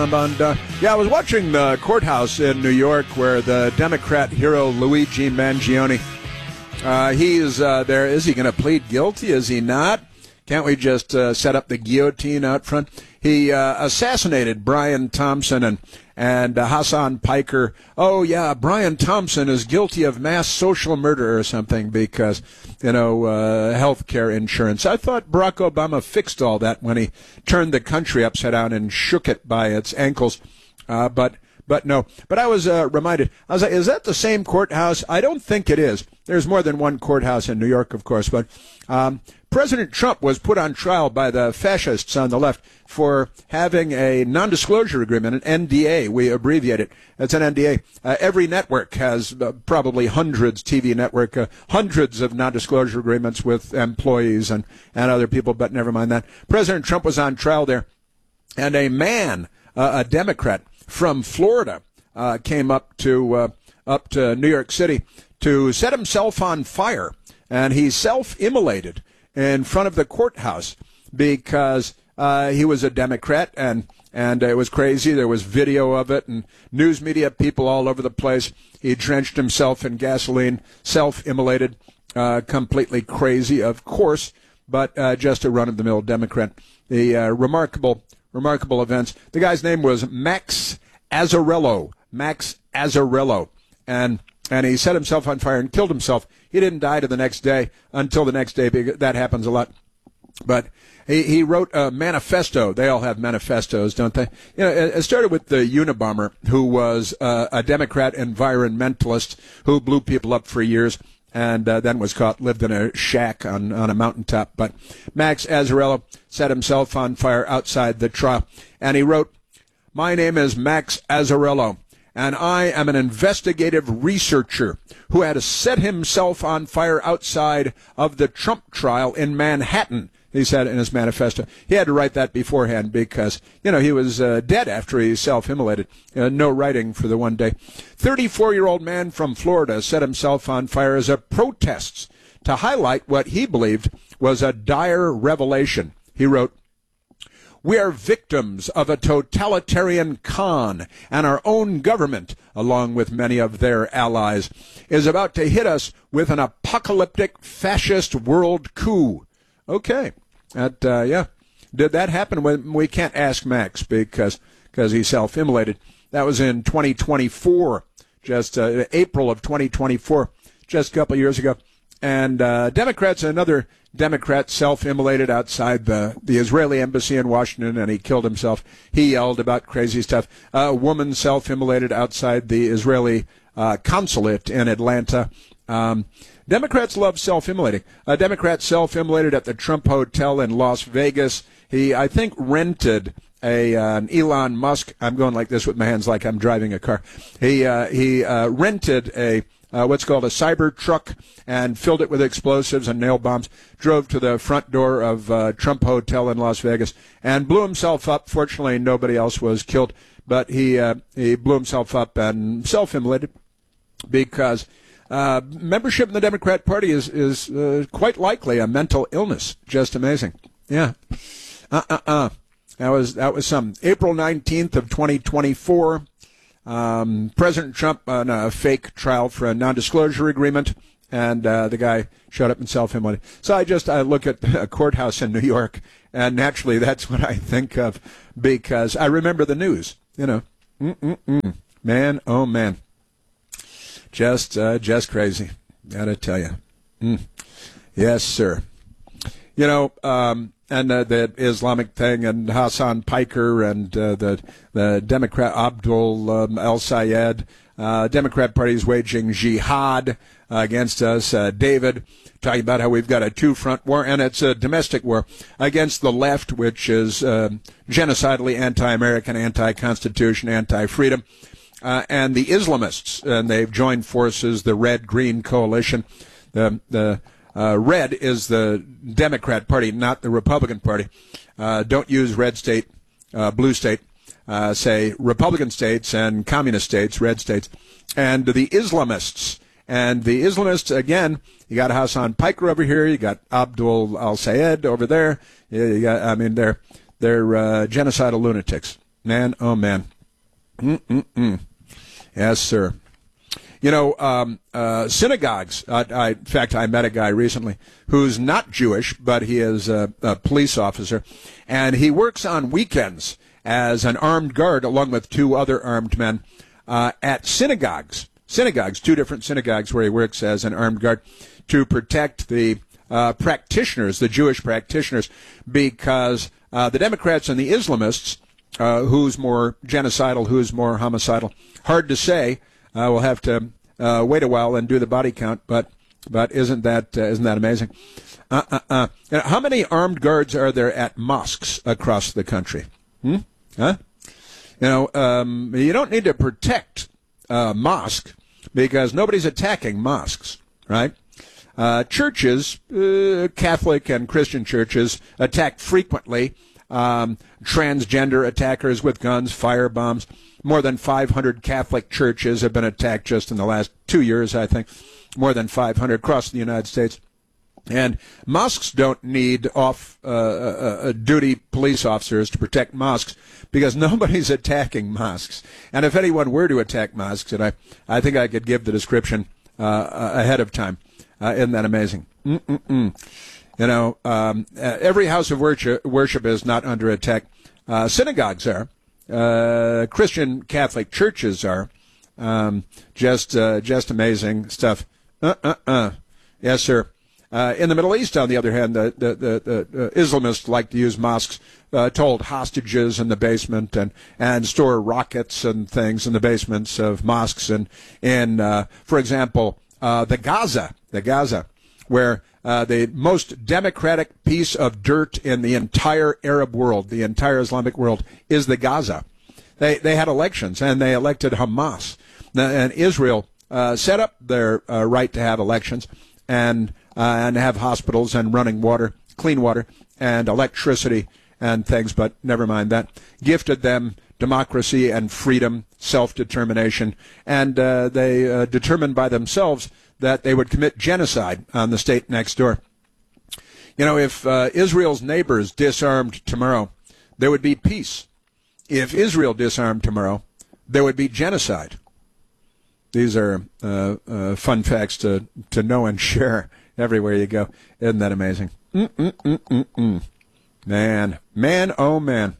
Yeah, I was watching the courthouse in New York where the Democrat hero Luigi Mangione, he's there. Is he going to plead guilty? Is he not? Can't we just set up the guillotine out front? He assassinated Brian Thompson and Hassan Piker. Oh, yeah, Brian Thompson is guilty of mass social murder or something because, health care insurance. I thought Barack Obama fixed all that when he turned the country upside down and shook it by its ankles. But no. But I was reminded. I was like, is that the same courthouse? I don't think it is. There's more than one courthouse in New York, of course. But President Trump was put on trial by the fascists on the left for having a non-disclosure agreement, an NDA. We abbreviate it. It's an NDA. Every network has probably hundreds, TV network, hundreds of non-disclosure agreements with employees and other people, but never mind that. President Trump was on trial there, and a man, a Democrat from Florida, came up to New York City to set himself on fire, and he self-immolated in front of the courthouse because he was a Democrat, and it was crazy. There was video of it, and news media people all over the place. He drenched himself in gasoline, self-immolated, completely crazy, of course, but just a run-of-the-mill Democrat. The remarkable events. The guy's name was Max Azzarello. And he set himself on fire and killed himself. He didn't die to the next day, until the next day. That happens a lot. But he wrote a manifesto. They all have manifestos, don't they? It started with the Unabomber, who was a Democrat environmentalist who blew people up for years and then was caught, lived in a shack on a mountaintop. But Max Azzarello set himself on fire outside the trial. And he wrote, "My name is Max Azzarello, and I am an investigative researcher who had set himself on fire outside of the Trump trial in Manhattan," he said in his manifesto. He had to write that beforehand because, he was dead after he self-immolated. No writing for the one day. 34-year-old man from Florida set himself on fire as a protest to highlight what he believed was a dire revelation. He wrote, "We are victims of a totalitarian con, and our own government, along with many of their allies, is about to hit us with an apocalyptic fascist world coup." Okay. Did that happen? We can't ask Max because he self-immolated. That was in 2024, just April of 2024, just a couple of years ago. And another Democrat self-immolated outside the Israeli embassy in Washington, and he killed himself. He yelled about crazy stuff. A woman self-immolated outside the Israeli consulate in Atlanta. Democrats love self-immolating. A Democrat self-immolated at the Trump Hotel in Las Vegas. He, I think, rented an Elon Musk. I'm going like this with my hands like I'm driving a car. He rented a what's called a cyber truck and filled it with explosives and nail bombs, drove to the front door of Trump Hotel in Las Vegas and blew himself up. Fortunately, nobody else was killed, but he blew himself up and self-immolated because membership in the Democrat Party is quite likely a mental illness. Just amazing. Yeah. That was some. April 19th of 2024. President Trump on a fake trial for a non-disclosure agreement, and the guy showed up and self-immolated. So I look at a courthouse in New York, and naturally that's what I think of because I remember the news. Man, oh man, just crazy. Gotta tell you. Yes, sir. And the Islamic thing, and Hassan Piker, and the Democrat Abdul al-Sayed. Democrat Party is waging jihad against us. David talking about how we've got a two-front war, and it's a domestic war against the left, which is genocidally anti-American, anti-Constitution, anti-freedom, and the Islamists, and they've joined forces, the Red-Green Coalition. The red is the Democrat Party, not the Republican Party. Don't use red state, blue state. Say Republican states and communist states, red states. And the Islamists. And the Islamists, again, you got Hassan Piker over here. You got Abdul al-Sayed over there. They're genocidal lunatics. Man, oh man. Yes, sir. Synagogues. In fact, I met a guy recently who's not Jewish, but he is a police officer, and he works on weekends as an armed guard along with two other armed men at synagogues. Two different synagogues where he works as an armed guard to protect the practitioners, the Jewish practitioners, because the Democrats and the Islamists, who's more genocidal, who's more homicidal, hard to say. We'll have to wait a while and do the body count, but isn't that amazing? How many armed guards are there at mosques across the country? Huh? You don't need to protect a mosque because nobody's attacking mosques, right? Churches, Catholic and Christian churches, attack frequently. Transgender attackers with guns, firebombs. More than 500 Catholic churches have been attacked just in the last 2 years, I think. More than 500 across the United States. And mosques don't need off-duty police officers to protect mosques because nobody's attacking mosques. And if anyone were to attack mosques, and I think I could give the description ahead of time. Isn't that amazing? Every house of worship is not under attack. Synagogues are. Christian Catholic churches are. Just amazing stuff. Yes, sir. In the Middle East, on the other hand, the Islamists like to use mosques to hold hostages in the basement and store rockets and things in the basements of mosques. And for example, the Gaza, where the most democratic piece of dirt in the entire Arab world, the entire Islamic world, is the Gaza. They had elections, and they elected Hamas. And Israel set up their right to have elections and have hospitals and running water, clean water, and electricity and things, but never mind that. Gifted them democracy and freedom, self-determination, and they determined by themselves that they would commit genocide on the state next door. If Israel's neighbors disarmed tomorrow, there would be peace. If Israel disarmed tomorrow, there would be genocide. These are fun facts to know and share everywhere you go. Isn't that amazing? Man, oh man.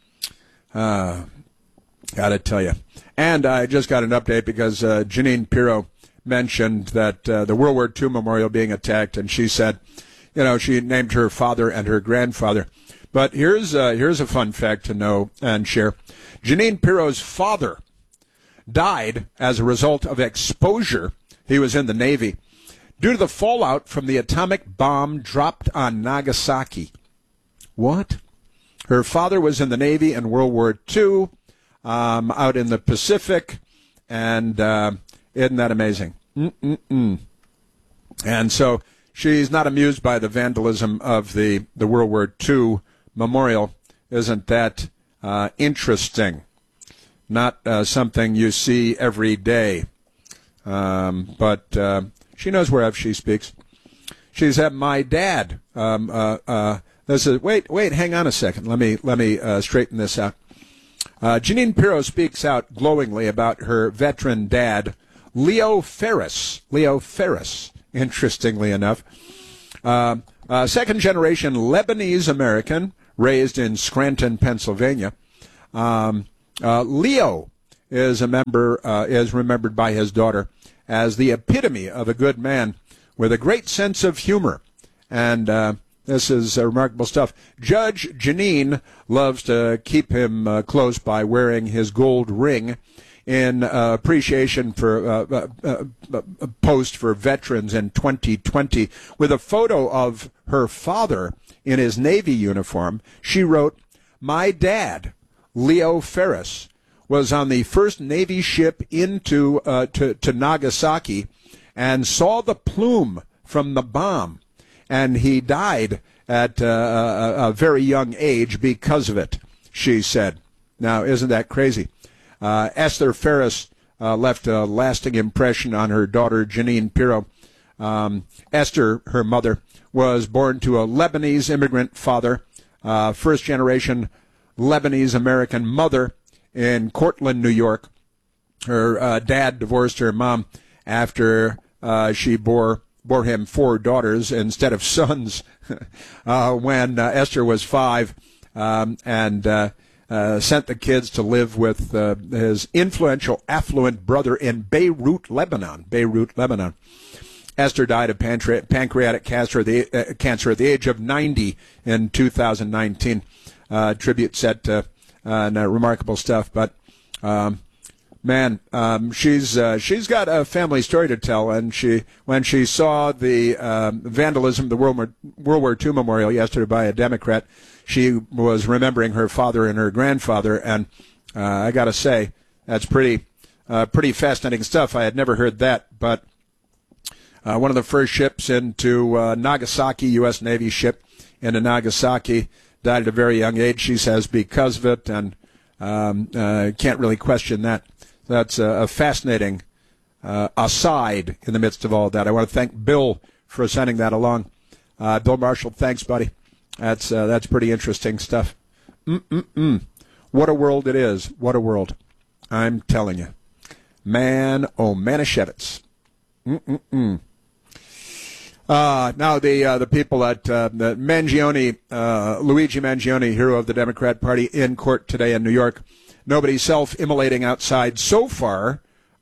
Gotta tell you. And I just got an update because Jeanine Pirro mentioned that the World War II memorial being attacked, and she said, she named her father and her grandfather. But here's a fun fact to know and share. Jeanine Pirro's father died as a result of exposure. He was in the Navy due to the fallout from the atomic bomb dropped on Nagasaki. What? Her father was in the Navy in World War II, out in the Pacific, and isn't that amazing? And so she's not amused by the vandalism of the World War II memorial. Isn't that interesting? Not something you see every day. But she knows whereof she speaks. She said, my dad. This is, wait, hang on a second. Let me straighten this out. Jeanine Pirro speaks out glowingly about her veteran dad, Leo Ferris. Interestingly enough. Second-generation Lebanese-American, raised in Scranton, Pennsylvania. Leo is remembered by his daughter as the epitome of a good man with a great sense of humor. And this is remarkable stuff. Judge Jeanine loves to keep him close by wearing his gold ring in appreciation for a post for veterans in 2020. With a photo of her father in his Navy uniform, she wrote, my dad, Leo Ferris, was on the first Navy ship into to Nagasaki and saw the plume from the bomb, and he died at a very young age because of it, she said. Now, isn't that crazy? Esther Ferris left a lasting impression on her daughter, Jeanine Pirro. Esther, her mother, was born to a Lebanese immigrant father, first-generation Lebanese-American mother, in Cortland, New York. Her dad divorced her mom after she bore him 4 daughters instead of sons when Esther was 5, and sent the kids to live with his influential, affluent brother in Beirut, Lebanon. Esther died of pancreatic cancer at the age of 90 in 2019. Tribute set to remarkable stuff, but man, she's got a family story to tell, and when she saw the vandalism of the World War II memorial yesterday by a Democrat, she was remembering her father and her grandfather, and I got to say, that's pretty fascinating stuff. I had never heard that, but one of the first ships into Nagasaki, U.S. Navy ship into Nagasaki, died at a very young age, she says, because of it, and can't really question that. That's a fascinating aside in the midst of all that. I want to thank Bill for sending that along. Bill Marshall, thanks, buddy. That's pretty interesting stuff. What a world it is. What a world. I'm telling you. Man, oh, Manischewitz. Now the people at the Mangione, Luigi Mangione, hero of the Democrat Party, in court today in New York. Nobody self-immolating outside so far,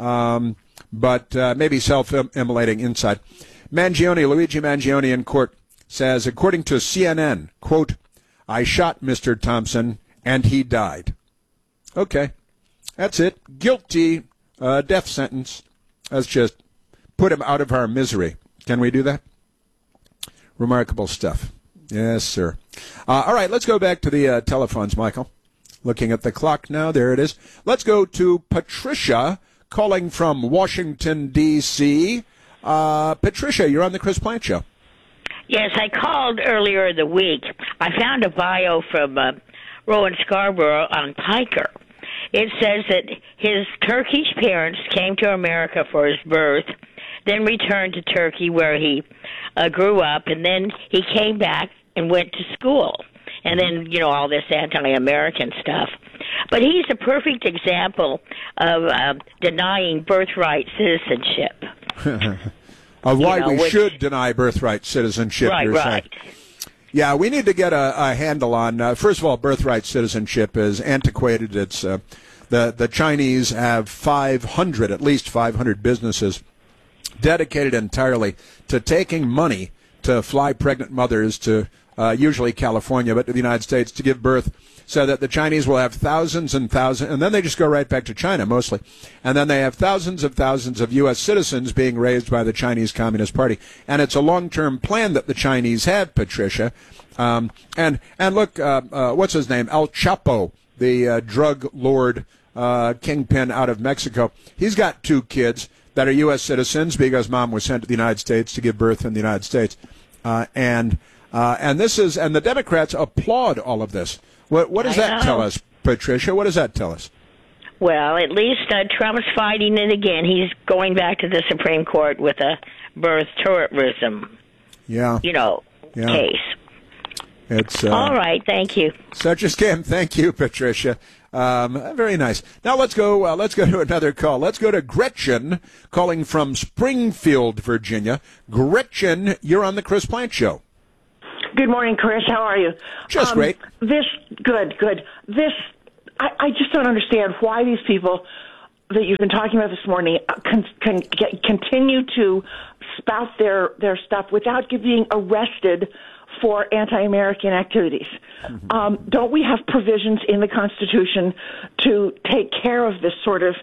but maybe self-immolating inside. Luigi Mangione in court says, according to CNN, quote, "I shot Mr. Thompson and he died." Okay, that's it. Guilty, death sentence. Let's just put him out of our misery. Can we do that? Remarkable stuff. Yes, sir. All right, let's go back to the telephones, Michael. Looking at the clock now. There it is. Let's go to Patricia calling from Washington, D.C. Patricia, you're on the Chris Plante Show. Yes, I called earlier in the week. I found a bio from Rowan Scarborough on Piker. It says that his Turkish parents came to America for his birth, then returned to Turkey where he grew up, and then he came back and went to school. And then, all this anti-American stuff. But he's a perfect example of denying birthright citizenship. Of why we should deny birthright citizenship, right, you're saying. Yeah, we need to get a handle on, first of all, birthright citizenship is antiquated. It's the Chinese have at least 500 businesses dedicated entirely to taking money to fly pregnant mothers to usually California, but to the United States to give birth, so that the Chinese will have thousands and thousands, and then they just go right back to China mostly, and then they have thousands of U.S. citizens being raised by the Chinese Communist Party, and it's a long-term plan that the Chinese have, Patricia. And look, what's his name? El Chapo, the drug lord kingpin out of Mexico. He's got 2 kids that are U.S. citizens because mom was sent to the United States to give birth in the United States, and the Democrats applaud all of this. What does that tell us, Patricia? What does that tell us? Well, at least Trump's fighting it again. He's going back to the Supreme Court with a birth tourism, case. It's all right. Thank you. Such a scam. Thank you, Patricia. Very nice. Now let's go to another call. Let's go to Gretchen calling from Springfield, Virginia. Gretchen, you're on the Chris Plante Show. Good morning, Chris. How are you? Just great. Good. I just don't understand why these people that you've been talking about this morning continue to spout their stuff without being arrested for anti-American activities. Mm-hmm. Don't we have provisions in the Constitution to take care of this sort of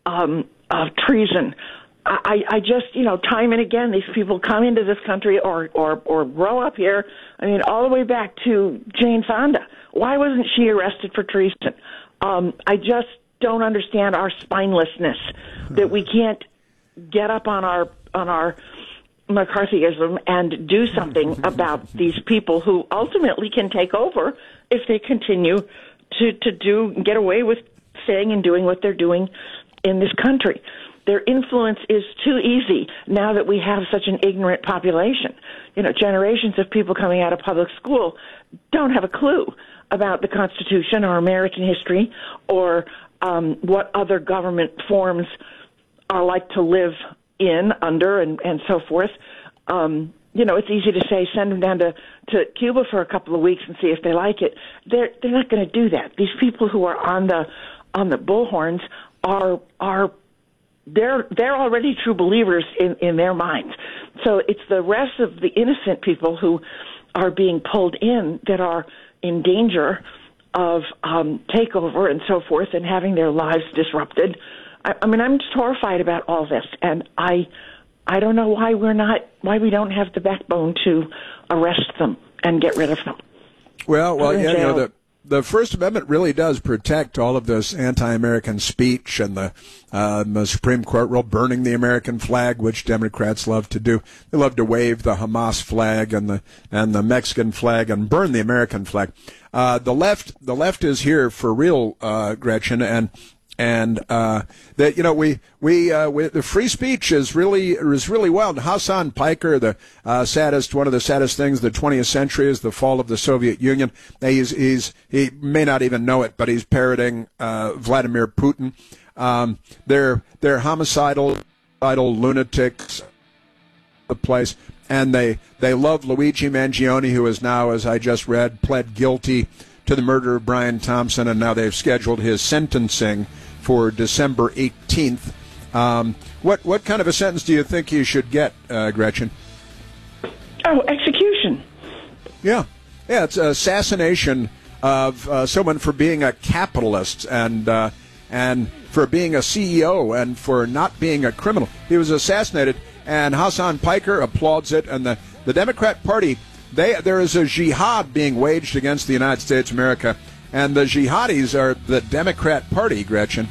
treason? I just, time and again, these people come into this country or grow up here. I mean, all the way back to Jane Fonda. Why wasn't she arrested for treason? I just don't understand our spinelessness, that we can't get up on our McCarthyism and do something about these people who ultimately can take over if they continue to get away with saying and doing what they're doing in this country. Their influence is too easy now that we have such an ignorant population. Generations of people coming out of public school don't have a clue about the Constitution or American history or what other government forms are like to live in, under, and so forth. It's easy to say send them down to Cuba for a couple of weeks and see if they like it. They're not going to do that. These people who are on the bullhorns they're already true believers in their minds. So it's the rest of the innocent people who are being pulled in that are in danger of takeover and so forth, and having their lives disrupted. I'm just horrified about all this, and I don't know why we don't have the backbone to arrest them and get rid of them. Well, yeah, the First Amendment really does protect all of this anti-American speech, and the Supreme Court rule burning the American flag, which Democrats love to do. They love to wave the Hamas flag and the Mexican flag and burn the American flag. The left is here for real, Gretchen, and that the free speech is really wild. Hassan Piker, one of the saddest things of the 20th century is the fall of the Soviet Union. He may not even know it, but he's parroting Vladimir Putin. They're homicidal lunatics, the place, and they love Luigi Mangione, who is now, as I just read, pled guilty to the murder of Brian Thompson, and now they've scheduled his sentencing for December 18th. What kind of a sentence do you think he should get, Gretchen? Oh, execution. Yeah, it's assassination of someone for being a capitalist and for being a CEO and for not being a criminal. He was assassinated, and Hassan Piker applauds it, and the Democrat Party, there is a jihad being waged against the United States of America, and the jihadis are the Democrat Party, Gretchen.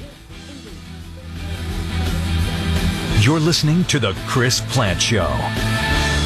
You're listening to The Chris Plante Show.